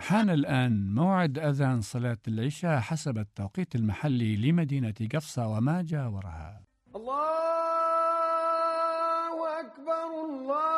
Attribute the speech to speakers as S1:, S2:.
S1: حان الآن موعد أذان صلاة العشاء حسب التوقيت المحلي لمدينة قفصة وما جاورها.
S2: الله أكبر الله